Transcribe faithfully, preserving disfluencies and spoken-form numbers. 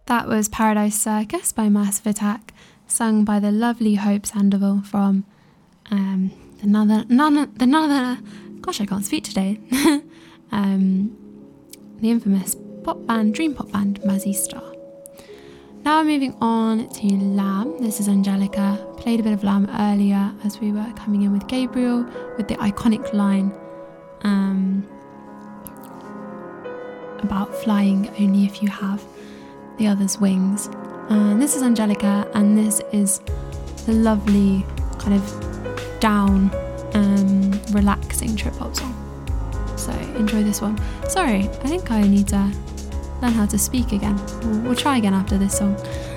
That was Paradise Circus by Massive Attack, sung by the lovely Hope Sandoval from um, the Another, none, the Another, gosh, I can't speak today, um, the infamous pop band, dream pop band, Mazzy Star. Now moving on to Lamb. This is Angelica. Played a bit of Lamb earlier as we were coming in with Gabriel with the iconic line um, about flying only if you have the other's wings. And this is Angelica, and this is the lovely kind of down, um, relaxing trip hop song. So enjoy this one. Sorry, I think I need to learn how to speak again. We'll, we'll try again after this song.